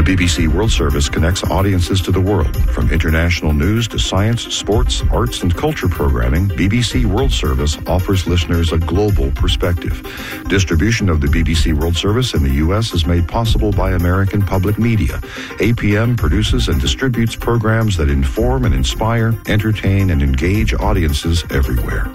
BBC World Service connects audiences to the world. From international news to science, sports, arts, and culture programming, BBC World Service offers listeners a global perspective. Distribution of the BBC World Service in the U.S. is made possible by American Public Media. APM produces and distributes programs that inform and inspire, entertain, and engage audiences everywhere.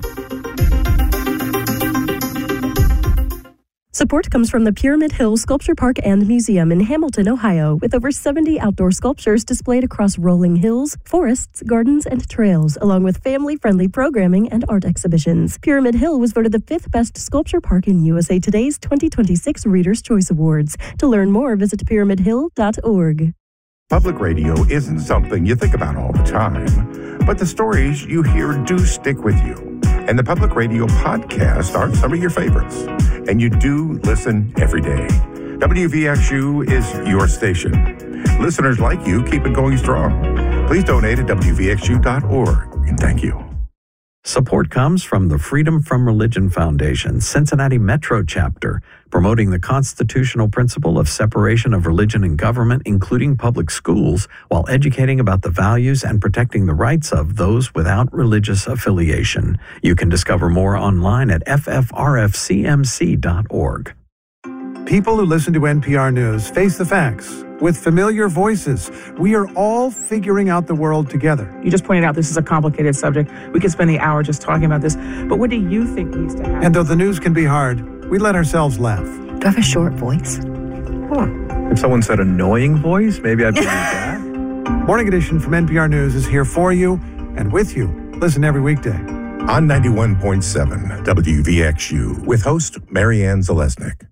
Support comes from the Pyramid Hill Sculpture Park and Museum in Hamilton, Ohio, with over 70 outdoor sculptures displayed across rolling hills, forests, gardens, and trails, along with family-friendly programming and art exhibitions. Pyramid Hill was voted the 5th best sculpture park in USA Today's 2026 Reader's Choice Awards. To learn more, visit pyramidhill.org. Public radio isn't something you think about all the time, but the stories you hear do stick with you. And the Public Radio podcasts are some of your favorites. And you do listen every day. WVXU is your station. Listeners like you keep it going strong. Please donate at WVXU.org. And thank you. Support comes from the Freedom from Religion Foundation, Cincinnati Metro Chapter, promoting the constitutional principle of separation of religion and government, including public schools, while educating about the values and protecting the rights of those without religious affiliation. You can discover more online at ffrfcmc.org. People who listen to NPR News face the facts. With familiar voices, we are all figuring out the world together. You just pointed out this is a complicated subject. We could spend the hour just talking about this. But what do you think needs to happen? And though the news can be hard, we let ourselves laugh. Do I have a short voice? If someone said annoying voice, maybe I'd believe that. Morning Edition from NPR News is here for you and with you. Listen every weekday. On 91.7 WVXU with host Marianne Zalesnik.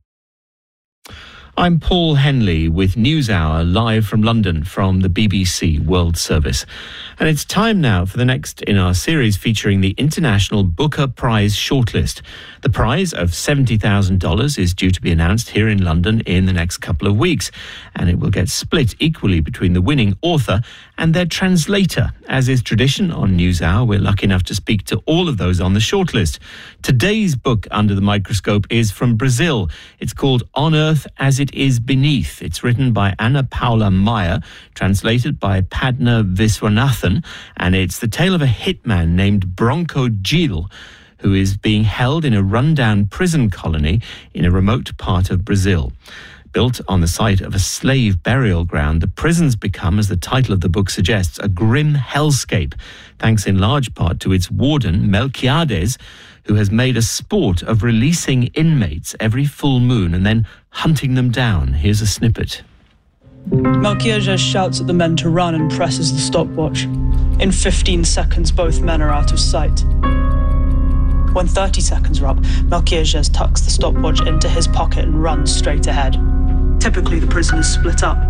I'm Paul Henley with NewsHour live from London from the BBC World Service. And it's time now for the next in our series featuring the International Booker Prize shortlist. The prize of $70,000 is due to be announced here in London in the next couple of weeks, and it will get split equally between the winning author and their translator. As is tradition on NewsHour, we're lucky enough to speak to all of those on the shortlist. Today's book under the microscope is from Brazil. It's called On Earth as It Is Beneath. It's written by Ana Paula Maia, translated by Padma Viswanathan, and it's the tale of a hitman named Bronco Gil, who is being held in a rundown prison colony in a remote part of Brazil. Built on the site of a slave burial ground, the prisons become, as the title of the book suggests, a grim hellscape, thanks in large part to its warden, Melquiades, who has made a sport of releasing inmates every full moon and then hunting them down. Here's a snippet. Melquiades shouts at the men to run and presses the stopwatch. In 15 seconds, both men are out of sight. When 30 seconds are up, Melquiades tucks the stopwatch into his pocket and runs straight ahead. Typically, the prison is split up.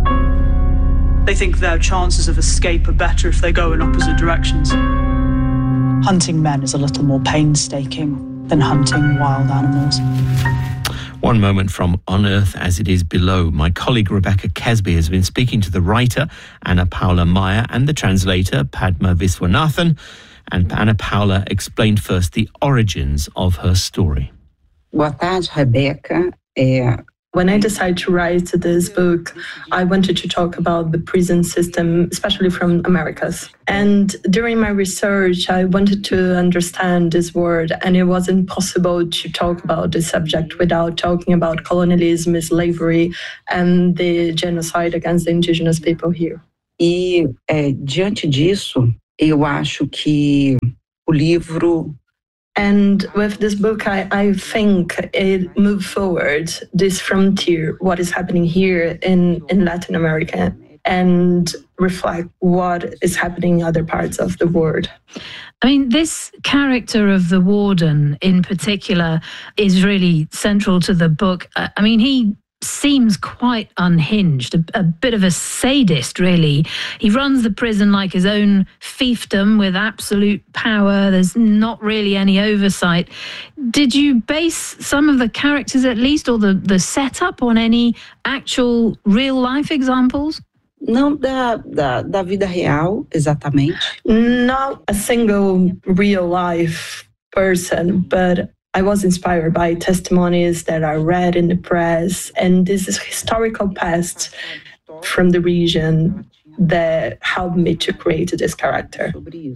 They think their chances of escape are better if they go in opposite directions. Hunting men is a little more painstaking than hunting wild animals. One moment from On Earth as It Is Below. My colleague Rebecca Kesby has been speaking to the writer, Ana Paula Maia, and the translator, Padma Viswanathan. And Ana Paula explained first the origins of her story. Boa tarde, Rebecca. When I decided to write this book, I wanted to talk about the prison system, especially from Americas. And during my research, I wanted to understand this word, and it wasn't possible to talk about this subject without talking about colonialism, slavery, and the genocide against the indigenous people here. E, diante disso, eu acho que o livro... And with this book, I think it moved forward this frontier, what is happening here in Latin America, and reflect what is happening in other parts of the world. I mean, this character of the warden in particular is really central to the book. I mean, he seems quite unhinged, a bit of a sadist, really. He runs the prison like his own fiefdom with absolute power. There's not really any oversight. Did you base some of the characters, at least, or the setup on any actual real-life examples? Não da vida real, exatamente. Not a single real-life person, but I was inspired by testimonies that I read in the press, and this is historical past from the region that helped me to create this character.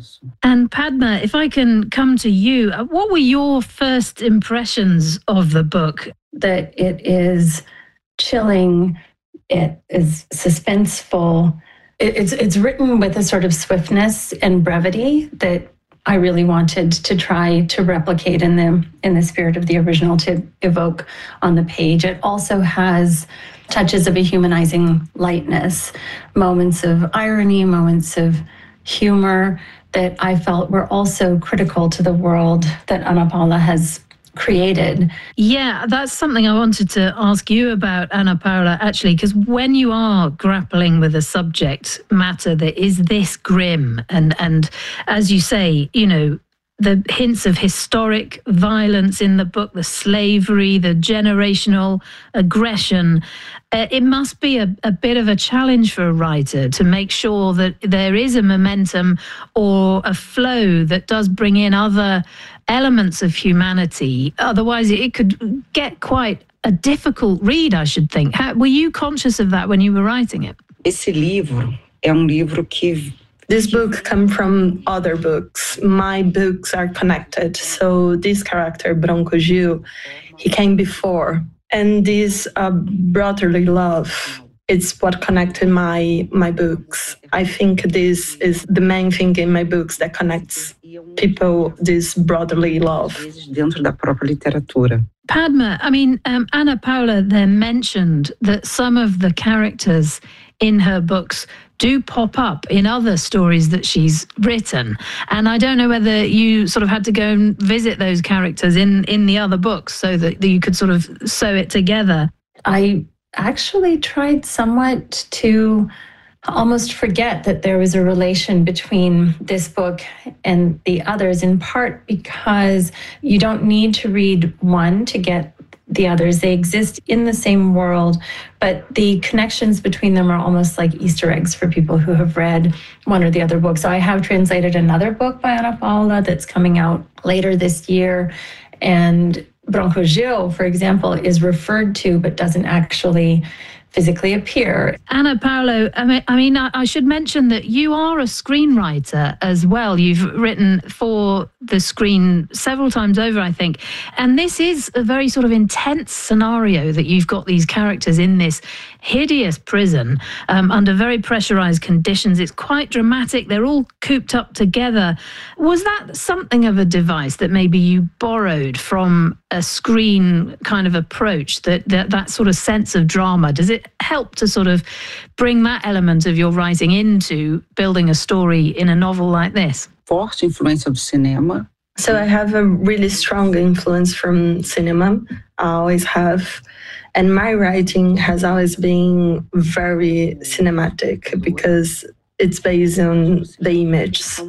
And Padma, if I can come to you, what were your first impressions of the book? That it is chilling, it is suspenseful. It's written with a sort of swiftness and brevity that I really wanted to try to replicate in the spirit of the original, to evoke on the page. It also has touches of a humanizing lightness, moments of irony, moments of humor that I felt were also critical to the world that Ana Paula has created. Yeah, that's something I wanted to ask you about, Ana Paula, actually, because when you are grappling with a subject matter that is this grim and as you say, you know, the hints of historic violence in the book, the slavery, the generational aggression, it must be a bit of a challenge for a writer to make sure that there is a momentum or a flow that does bring in other elements of humanity. Otherwise, it could get quite a difficult read, I should think. Were you conscious of that when you were writing it? Esse livro é livro que... This book comes from other books. My books are connected. So this character, Bronco Gil, he came before. And this brotherly love, it's what connected my books. I think this is the main thing in my books that connects people, this brotherly love. Dentro da própria literatura. Padma, I mean, Ana Paula then mentioned that some of the characters in her books do pop up in other stories that she's written. And I don't know whether you sort of had to go and visit those characters in the other books so that you could sort of sew it together. I actually tried somewhat to almost forget that there was a relation between this book and the others, in part because you don't need to read one to get the others. They exist in the same world, but the connections between them are almost like Easter eggs for people who have read one or the other book. So I have translated another book by Ana Paula that's coming out later this year. And Bronco Gil, for example, is referred to but doesn't actually physically appear. Ana Paula, I mean, I should mention that you are a screenwriter as well. You've written for the screen several times over, I think. And this is a very sort of intense scenario that you've got these characters in this hideous prison under very pressurized conditions. It's quite dramatic. They're all cooped up together. Was that something of a device that maybe you borrowed from a screen kind of approach, that sort of sense of drama? Does it help to sort of bring that element of your writing into building a story in a novel like this? Forte influência do cinema. So I have a really strong influence from cinema. I always have. And my writing has always been very cinematic because it's based on the images.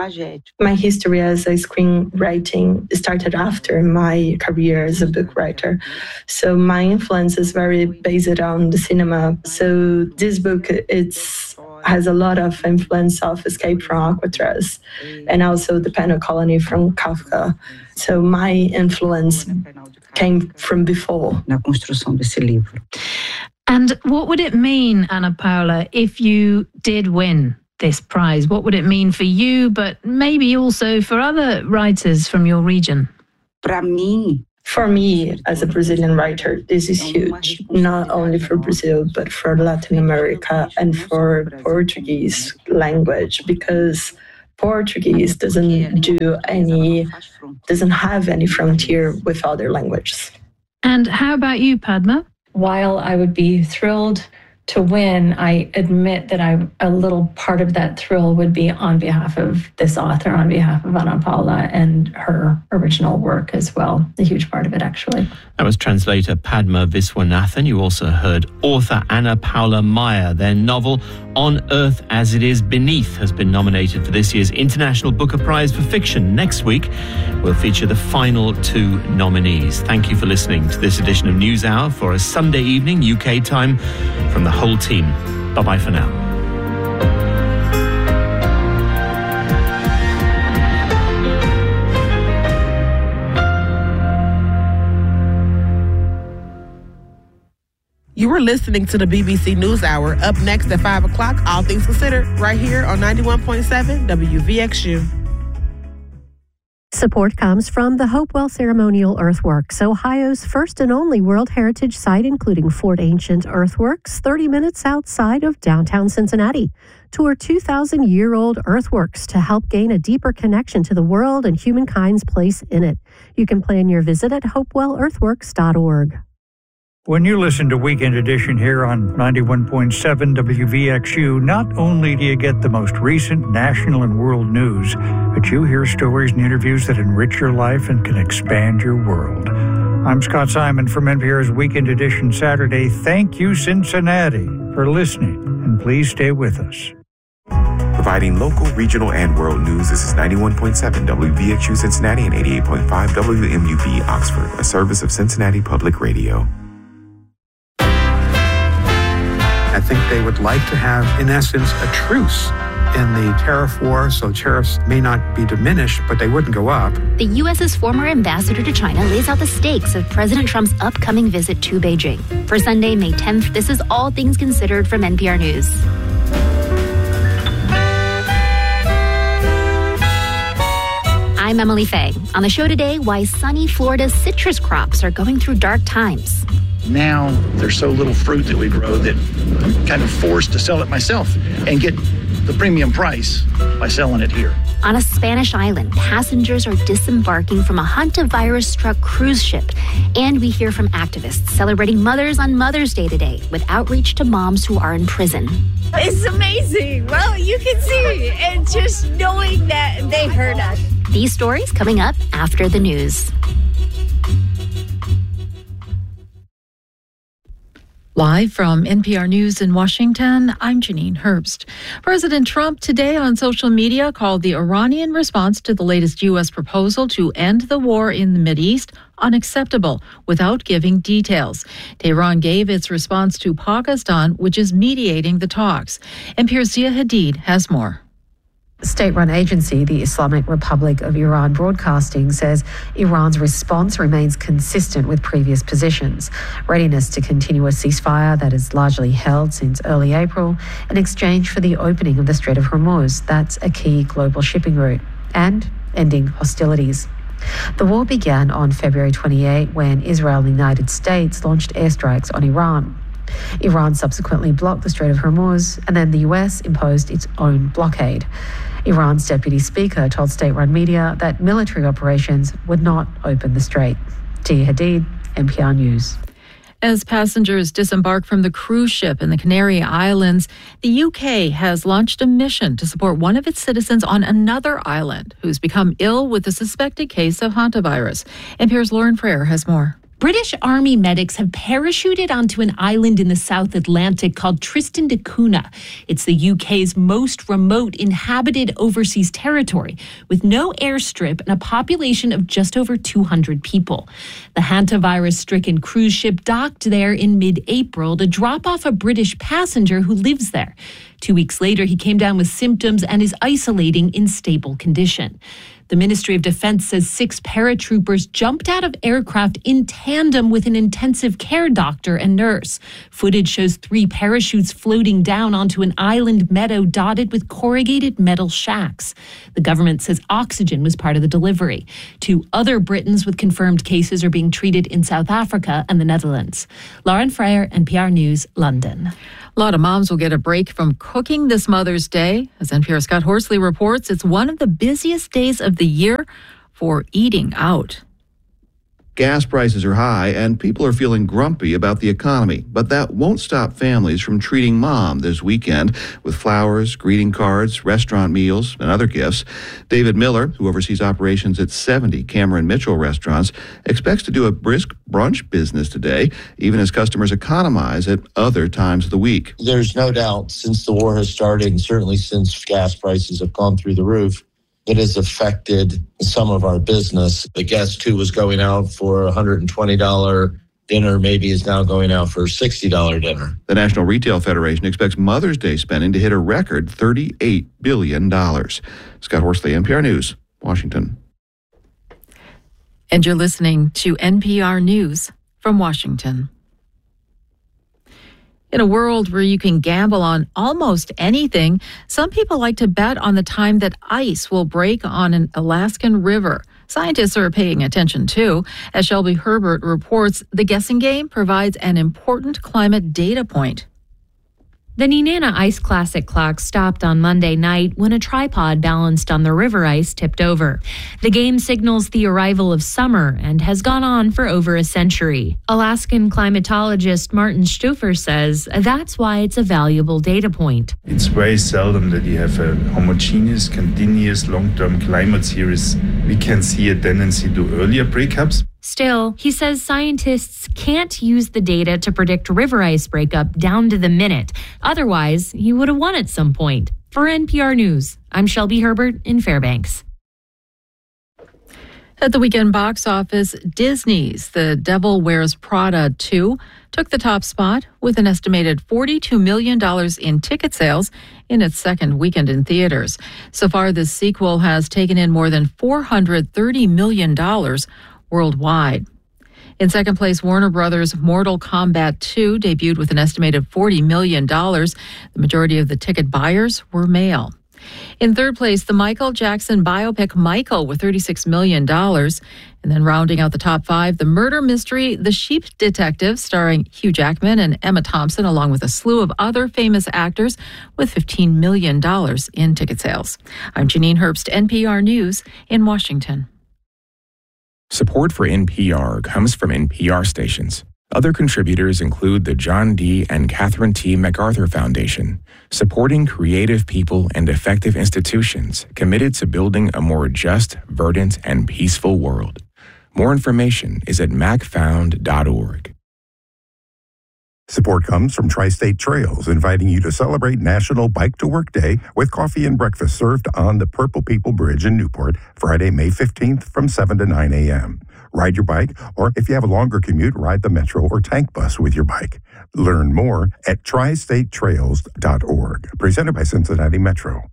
My history as a screenwriting started after my career as a book writer. So my influence is very based on the cinema. So this book, has a lot of influence of Escape from Alcatraz and also The Penal Colony from Kafka. So my influence came from before. Na construção desse livro. And what would it mean, Ana Paula, if you did win this prize? What would it mean for you, but maybe also for other writers from your region? For me, as a Brazilian writer, this is huge, not only for Brazil, but for Latin America and for Portuguese language, because Portuguese doesn't have any frontier with other languages. And how about you, Padma? While I would be thrilled to win, I admit that a little part of that thrill would be on behalf of this author, on behalf of Ana Paula and her original work as well. A huge part of it, actually. That was translator Padma Viswanathan. You also heard author Ana Paula Meyer. Their novel, On Earth as It Is Beneath, has been nominated for this year's International Booker Prize for Fiction. Next week, we'll feature the final 2 nominees. Thank you for listening to this edition of NewsHour for a Sunday evening, UK time, from the whole team. Bye-bye for now. You were listening to the BBC NewsHour. Up next at 5 o'clock, All Things Considered, right here on 91.7 WVXU. Support comes from the Hopewell Ceremonial Earthworks, Ohio's first and only World Heritage Site, including Fort Ancient Earthworks, 30 minutes outside of downtown Cincinnati. Tour 2,000-year-old earthworks to help gain a deeper connection to the world and humankind's place in it. You can plan your visit at hopewellearthworks.org. When you listen to Weekend Edition here on 91.7 WVXU, not only do you get the most recent national and world news, but you hear stories and interviews that enrich your life and can expand your world. I'm Scott Simon from NPR's Weekend Edition Saturday. Thank you, Cincinnati, for listening, and please stay with us. Providing local, regional, and world news, this is 91.7 WVXU Cincinnati and 88.5 WMUB Oxford, a service of Cincinnati Public Radio. I think they would like to have, in essence, a truce in the tariff war, so tariffs may not be diminished, but they wouldn't go up. The U.S.'s former ambassador to China lays out the stakes of President Trump's upcoming visit to Beijing. For Sunday, May 10th, this is All Things Considered from NPR News. I'm Emily Faye. On the show today, why sunny Florida's citrus crops are going through dark times. Now there's so little fruit that we grow that I'm kind of forced to sell it myself and get the premium price by selling it here. On a Spanish island, passengers are disembarking from a hantavirus-struck cruise ship. And we hear from activists celebrating mothers on Mother's Day today with outreach to moms who are in prison. It's amazing. Well, you can see, and just knowing that they heard us. These stories coming up after the news. Live from NPR News in Washington, I'm Janine Herbst. President Trump today on social media called the Iranian response to the latest U.S. proposal to end the war in the Mideast unacceptable, without giving details. Tehran gave its response to Pakistan, which is mediating the talks. NPR's Zia Hadid has more. State-run agency, the Islamic Republic of Iran Broadcasting, says Iran's response remains consistent with previous positions. Readiness to continue a ceasefire that is largely held since early April in exchange for the opening of the Strait of Hormuz. That's a key global shipping route. And ending hostilities. The war began on February 28 when Israel and the United States launched airstrikes on Iran. Iran subsequently blocked the Strait of Hormuz, and then the U.S. imposed its own blockade. Iran's deputy speaker told state-run media that military operations would not open the strait. Tia Hadid, NPR News. As passengers disembark from the cruise ship in the Canary Islands, the UK has launched a mission to support one of its citizens on another island who's become ill with a suspected case of hantavirus. NPR's Lauren Frere has more. British Army medics have parachuted onto an island in the South Atlantic called Tristan da Cunha. It's the UK's most remote inhabited overseas territory, with no airstrip and a population of just over 200 people. The hantavirus-stricken cruise ship docked there in mid-April to drop off a British passenger who lives there. 2 weeks later, he came down with symptoms and is isolating in stable condition. The Ministry of Defense says 6 paratroopers jumped out of aircraft in tandem with an intensive care doctor and nurse. Footage shows 3 parachutes floating down onto an island meadow dotted with corrugated metal shacks. The government says oxygen was part of the delivery. 2 other Britons with confirmed cases are being treated in South Africa and the Netherlands. Lauren Frere, NPR News, London. A lot of moms will get a break from cooking this Mother's Day. As NPR's Scott Horsley reports, it's one of the busiest days of the year for eating out. Gas prices are high and people are feeling grumpy about the economy, but that won't stop families from treating mom this weekend with flowers, greeting cards, restaurant meals, and other gifts. David Miller, who oversees operations at 70 Cameron Mitchell restaurants, expects to do a brisk brunch business today, even as customers economize at other times of the week. There's no doubt since the war has started, and certainly since gas prices have gone through the roof, it has affected some of our business. The guest who was going out for a $120 dinner maybe is now going out for a $60 dinner. The National Retail Federation expects Mother's Day spending to hit a record $38 billion. Scott Horsley, NPR News, Washington. And you're listening to NPR News from Washington. In a world where you can gamble on almost anything, some people like to bet on the time that ice will break on an Alaskan river. Scientists are paying attention too. As Shelby Herbert reports, the guessing game provides an important climate data point. The Nenana Ice Classic clock stopped on Monday night when a tripod balanced on the river ice tipped over. The game signals the arrival of summer and has gone on for over a century. Alaskan climatologist Martin Stufer says that's why it's a valuable data point. It's very seldom that you have a homogeneous, continuous, long-term climate series. We can see a tendency to earlier breakups. Still, he says scientists can't use the data to predict river ice breakup down to the minute. Otherwise, he would have won at some point. For NPR News, I'm Shelby Herbert in Fairbanks. At the weekend box office, Disney's The Devil Wears Prada 2 took the top spot with an estimated $42 million in ticket sales in its second weekend in theaters. So far, this sequel has taken in more than $430 million worldwide. In second place, Warner Brothers' Mortal Kombat 2 debuted with an estimated $40 million. The majority of the ticket buyers were male. In third place, the Michael Jackson biopic Michael with $36 million. And then rounding out the top five, the murder mystery The Sheep Detective, starring Hugh Jackman and Emma Thompson, along with a slew of other famous actors, with $15 million in ticket sales. I'm Janine Herbst, NPR News in Washington. Support for NPR comes from NPR stations. Other contributors include the John D. and Catherine T. MacArthur Foundation, supporting creative people and effective institutions committed to building a more just, verdant, and peaceful world. More information is at macfound.org. Support comes from Tri-State Trails, inviting you to celebrate National Bike to Work Day with coffee and breakfast served on the Purple People Bridge in Newport, Friday, May 15th from 7 to 9 a.m. Ride your bike, or if you have a longer commute, ride the Metro or Tank Bus with your bike. Learn more at tristatetrails.org. Presented by Cincinnati Metro.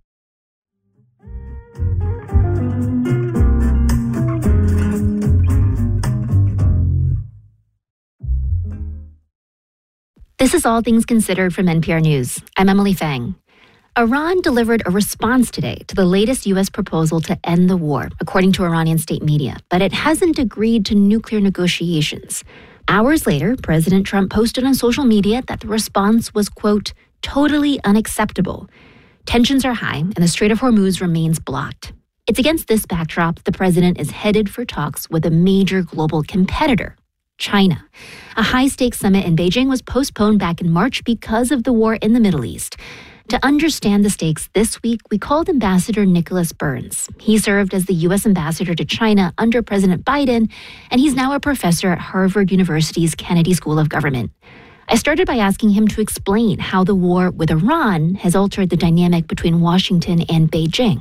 This is All Things Considered from NPR News. I'm Emily Fang. Iran delivered a response today to the latest U.S. proposal to end the war, according to Iranian state media, but it hasn't agreed to nuclear negotiations. Hours later, President Trump posted on social media that the response was, quote, totally unacceptable. Tensions are high, and the Strait of Hormuz remains blocked. It's against this backdrop the president is headed for talks with a major global competitor, China. A high-stakes summit in Beijing was postponed back in March because of the war in the Middle East. To understand the stakes this week, we called Ambassador Nicholas Burns. He served as the U.S. ambassador to China under President Biden, and he's now a professor at Harvard University's Kennedy School of Government. I started by asking him to explain how the war with Iran has altered the dynamic between Washington and Beijing.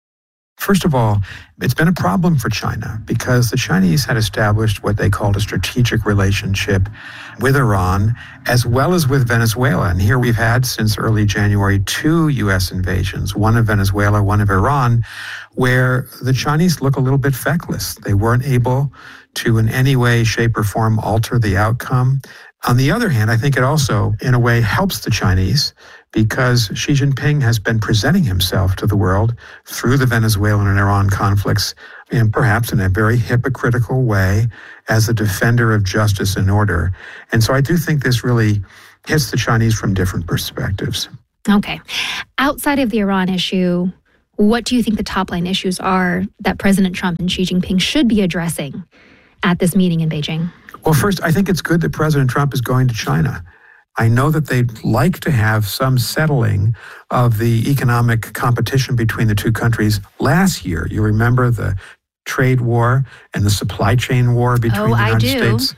First of all, it's been a problem for China because the Chinese had established what they called a strategic relationship with Iran as well as with Venezuela. And here we've had since early January 2 U.S. invasions, one of Venezuela, one of Iran, where the Chinese look a little bit feckless. They weren't able to in any way, shape, or form alter the outcome. On the other hand, I think it also, in a way, helps the Chinese because Xi Jinping has been presenting himself to the world through the Venezuelan and Iran conflicts, and perhaps in a very hypocritical way, as a defender of justice and order. And so I do think this really hits the Chinese from different perspectives. Okay. Outside of the Iran issue, what do you think the top-line issues are that President Trump and Xi Jinping should be addressing at this meeting in Beijing? Well, first, I think it's good that President Trump is going to China. I know that they'd like to have some settling of the economic competition between the two countries. Last year, you remember the trade war and the supply chain war between the United States?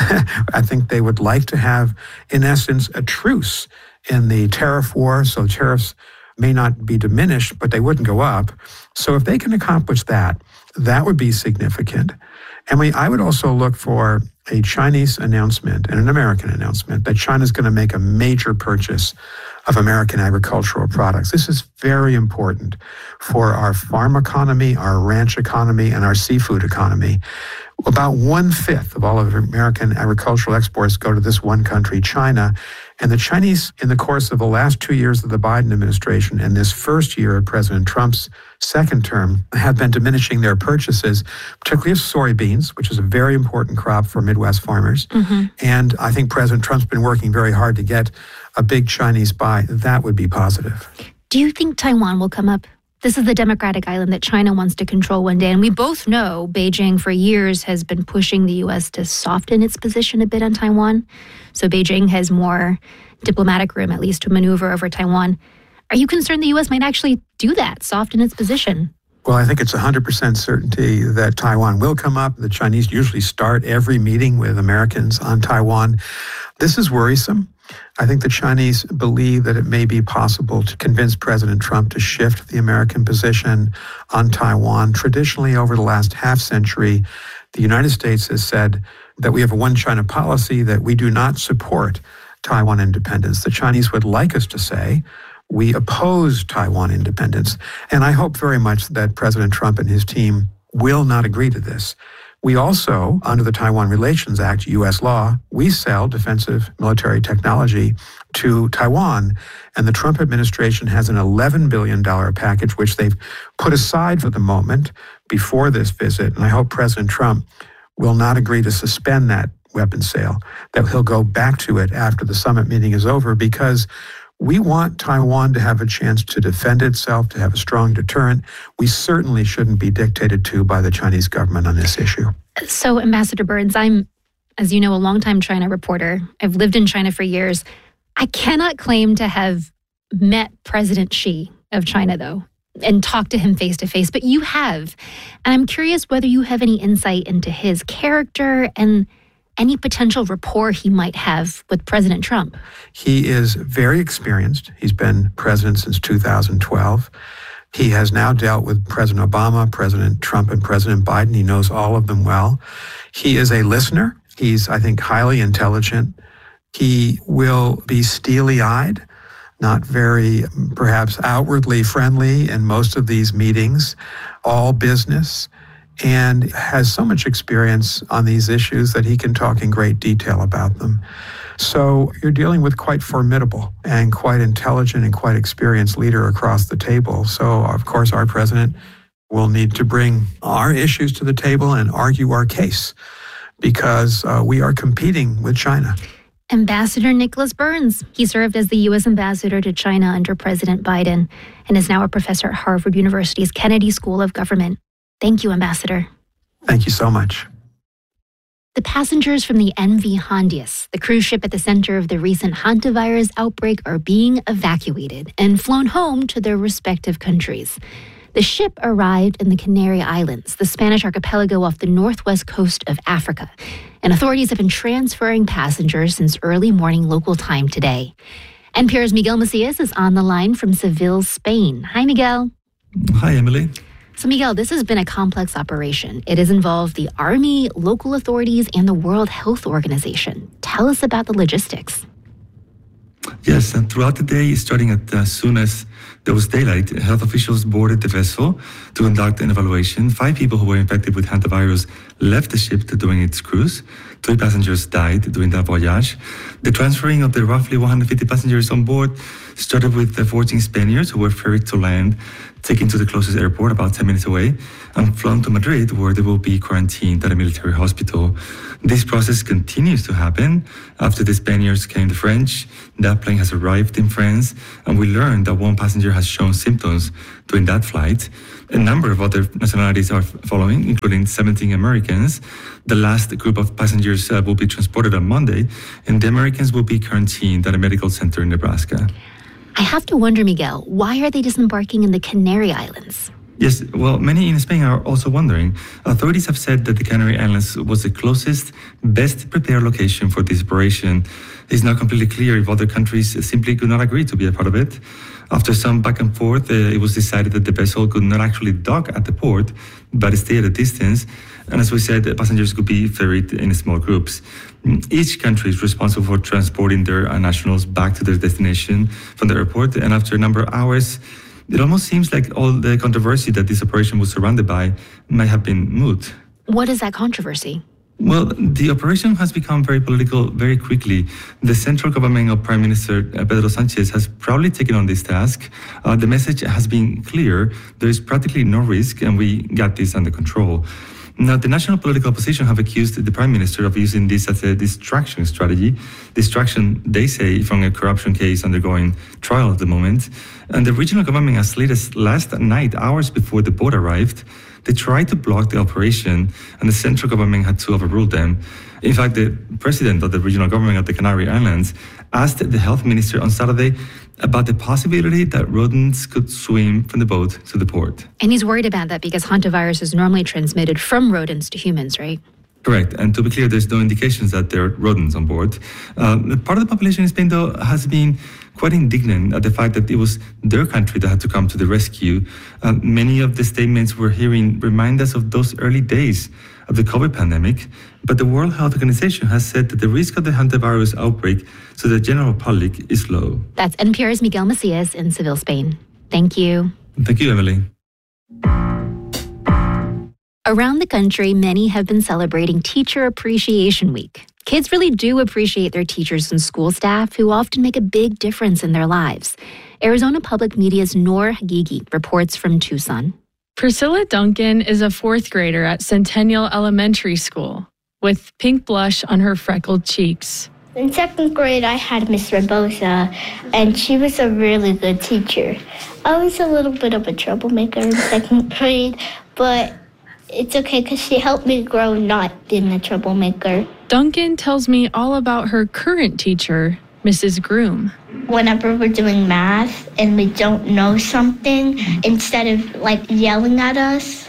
I think they would like to have, in essence, a truce in the tariff war, so tariffs may not be diminished, but they wouldn't go up. So if they can accomplish that, that would be significant. And I would also look for a Chinese announcement and an American announcement that China's going to make a major purchase of American agricultural products. This is very important for our farm economy, our ranch economy, and our seafood economy. About 1/5 of all of American agricultural exports go to this one country, China. And the Chinese, in the course of the last 2 years of the Biden administration and this first year of President Trump's second term, have been diminishing their purchases, particularly of soybeans, which is a very important crop for Midwest farmers. Mm-hmm. And I think President Trump's been working very hard to get a big Chinese buy. That would be positive. Do you think Taiwan will come up? This is the democratic island that China wants to control one day. And we both know Beijing for years has been pushing the U.S. to soften its position a bit on Taiwan. So Beijing has more diplomatic room, at least, to maneuver over Taiwan. Are you concerned the U.S. might actually do that, soften its position? Well, I think it's 100% certainty that Taiwan will come up. The Chinese usually start every meeting with Americans on Taiwan. This is worrisome. I think the Chinese believe that it may be possible to convince President Trump to shift the American position on Taiwan. Traditionally, over the last half century, the United States has said that we have a one-China policy, that we do not support Taiwan independence. The Chinese would like us to say we oppose Taiwan independence. And I hope very much that President Trump and his team will not agree to this. We also, under the Taiwan Relations Act, U.S. law, we sell defensive military technology to Taiwan. And the Trump administration has an $11 billion package, which they've put aside for the moment before this visit. And I hope President Trump will not agree to suspend that weapons sale, that he'll go back to it after the summit meeting is over, because we want Taiwan to have a chance to defend itself, to have a strong deterrent. We certainly shouldn't be dictated to by the Chinese government on this issue. So, Ambassador Burns, I'm, as you know, a longtime China reporter. I've lived in China for years. I cannot claim to have met President Xi of China, though, and talked to him face to face, but you have. And I'm curious whether you have any insight into his character and any potential rapport he might have with President Trump. He is very experienced. He's been president since 2012. He has now dealt with President Obama, President Trump, and President Biden. He knows all of them well. He is a listener. He's, I think, highly intelligent. He will be steely-eyed, not very, perhaps, outwardly friendly in most of these meetings, all business, and has so much experience on these issues that he can talk in great detail about them. So you're dealing with quite formidable and quite intelligent and quite experienced leader across the table. So, of course, our president will need to bring our issues to the table and argue our case, because we are competing with China. Ambassador Nicholas Burns. He served as the U.S. ambassador to China under President Biden and is now a professor at Harvard University's Kennedy School of Government. Thank you, Ambassador. Thank you so much. The passengers from the MV Hondius, the cruise ship at the center of the recent hantavirus outbreak, are being evacuated and flown home to their respective countries. The ship arrived in the Canary Islands, the Spanish archipelago off the northwest coast of Africa, and authorities have been transferring passengers since early morning local time today. NPR's Miguel Macias is on the line from Seville, Spain. Hi, Miguel. Hi, Emily. So, Miguel, this has been a complex operation. It has involved the Army, local authorities, and the World Health Organization. Tell us about the logistics. Yes, and throughout the day, starting as soon as there was daylight, health officials boarded the vessel to conduct an evaluation. 5 people who were infected with hantavirus left the ship during its cruise. 3 passengers died during that voyage. The transferring of the roughly 150 passengers on board started with the 14 Spaniards who were ferried to land, taken to the closest airport about 10 minutes away, and flown to Madrid, where they will be quarantined at a military hospital. This process continues to happen. After the Spaniards came the French. That plane has arrived in France, and we learned that 1 passenger has shown symptoms during that flight. A number of other nationalities are following, including 17 Americans. The last group of passengers will be transported on Monday, and the Americans will be quarantined at a medical center in Nebraska. I have to wonder, Miguel, why are they disembarking in the Canary Islands? Yes, well, many in Spain are also wondering. Authorities have said that the Canary Islands was the closest, best prepared location for this operation. It's not completely clear if other countries simply could not agree to be a part of it. After some back and forth, it was decided that the vessel could not actually dock at the port, but stay at a distance. And as we said, passengers could be ferried in small groups. Each country is responsible for transporting their nationals back to their destination from the airport. And after a number of hours, it almost seems like all the controversy that this operation was surrounded by might have been moot. What is that controversy? Well, the operation has become very political very quickly. The central government of Prime Minister Pedro Sanchez has proudly taken on this task. The message has been clear. There is practically no risk, and we got this under control. Now, the national political opposition have accused the Prime Minister of using this as a distraction strategy. Distraction, they say, from a corruption case undergoing trial at the moment. And the regional government, as late as last night, hours before the boat arrived, they tried to block the operation, and the central government had to overrule them. In fact, the president of the regional government of the Canary Islands asked the health minister on Saturday about the possibility that rodents could swim from the boat to the port. And he's worried about that because hantavirus is normally transmitted from rodents to humans, right? Correct. And to be clear, there's no indications that there are rodents on board. Part of the population in Spain, though, has been quite indignant at the fact that it was their country that had to come to the rescue. Many of the statements we're hearing remind us of those early days of the COVID pandemic. But the World Health Organization has said that the risk of the hantavirus outbreak to the general public is low. That's NPR's Miguel Macias in Seville, Spain. Thank you. Thank you, Emily. Around the country, many have been celebrating Teacher Appreciation Week. Kids really do appreciate their teachers and school staff who often make a big difference in their lives. Arizona Public Media's Noor Hagigi reports from Tucson. Priscilla Duncan is a fourth grader at Centennial Elementary School with pink blush on her freckled cheeks. In second grade, I had Miss Rabosa, and she was a really good teacher. I was a little bit of a troublemaker in second grade, but it's okay because she helped me grow not being a troublemaker. Duncan tells me all about her current teacher, Mrs. Groom. Whenever we're doing math and we don't know something, instead of yelling at us,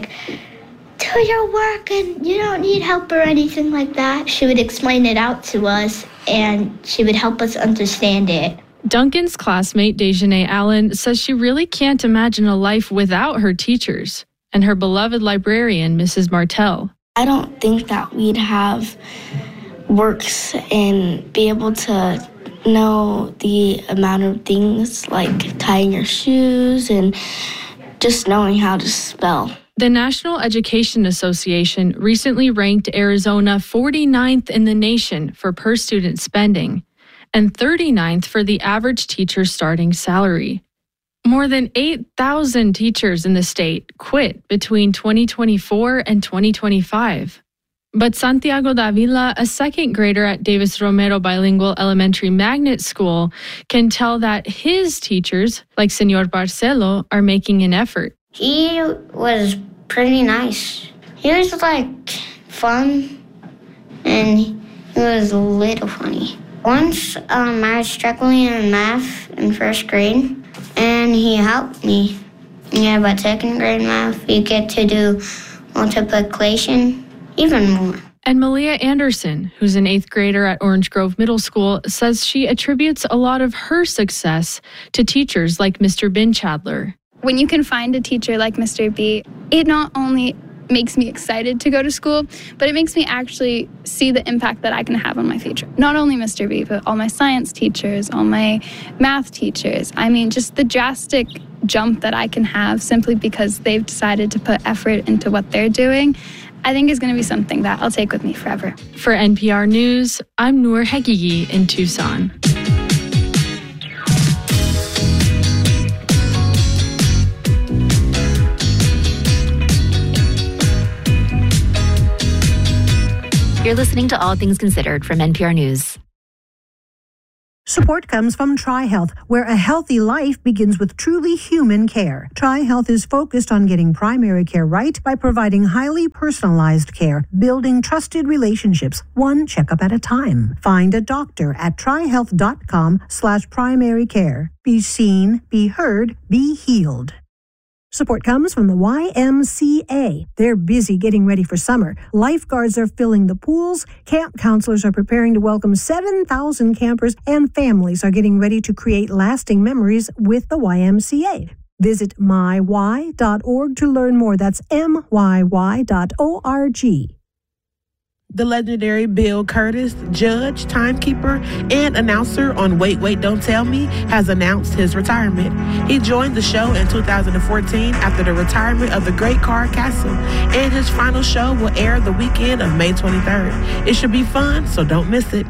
do your work and you don't need help or anything like that, she would explain it out to us and she would help us understand it. Duncan's classmate, Dejanay Allen, says she really can't imagine a life without her teachers and her beloved librarian, Mrs. Martell. I don't think that we'd have works and be able to know the amount of things like tying your shoes and just knowing how to spell. The National Education Association recently ranked Arizona 49th in the nation for per-student spending and 39th for the average teacher's starting salary. More than 8,000 teachers in the state quit between 2024 and 2025. But Santiago Davila, a second grader at Davis Romero Bilingual Elementary Magnet School, can tell that his teachers, like Senor Barcelo, are making an effort. He was pretty nice. He was fun, and he was a little funny. Once I was struggling in math in first grade, and he helped me. Yeah, but second grade math, you get to do multiplication even more. And Malia Anderson, who's an 8th grader at Orange Grove Middle School, says she attributes a lot of her success to teachers like Mr. Binchadler. When you can find a teacher like Mr. B, it not only makes me excited to go to school, but it makes me actually see the impact that I can have on my future. Not only Mr. B, but all my science teachers, all my math teachers. I mean, just the drastic jump that I can have simply because they've decided to put effort into what they're doing, I think is going to be something that I'll take with me forever. For NPR News, I'm Noor Hagigi in Tucson. You're listening to All Things Considered from NPR News. Support comes from TriHealth, where a healthy life begins with truly human care. TriHealth is focused on getting primary care right by providing highly personalized care, building trusted relationships, one checkup at a time. Find a doctor at trihealth.com/primary care. Be seen, be heard, be healed. Support comes from the YMCA. They're busy getting ready for summer. Lifeguards are filling the pools, camp counselors are preparing to welcome 7,000 campers, and families are getting ready to create lasting memories with the YMCA. Visit myy.org to learn more. That's myy.org. The legendary Bill Curtis, judge, timekeeper, and announcer on Wait, Wait, Don't Tell Me, has announced his retirement. He joined the show in 2014 after the retirement of the Great Car Castle, and his final show will air the weekend of May 23rd. It should be fun, so don't miss it.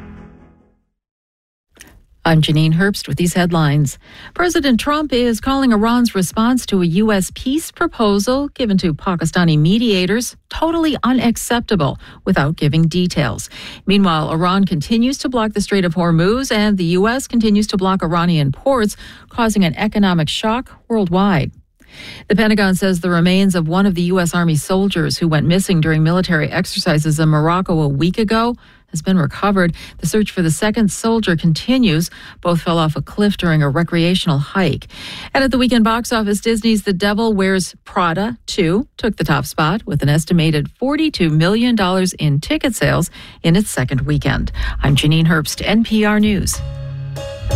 I'm Janine Herbst with these headlines. President Trump is calling Iran's response to a U.S. peace proposal given to Pakistani mediators totally unacceptable without giving details. Meanwhile, Iran continues to block the Strait of Hormuz and the U.S. continues to block Iranian ports, causing an economic shock worldwide. The Pentagon says the remains of one of the U.S. Army soldiers who went missing during military exercises in Morocco a week ago has been recovered. The search for the second soldier continues. Both fell off a cliff during a recreational hike. And at the weekend box office, Disney's The Devil Wears Prada 2 took the top spot with an estimated $42 million in ticket sales in its second weekend. I'm Janine Herbst, NPR News.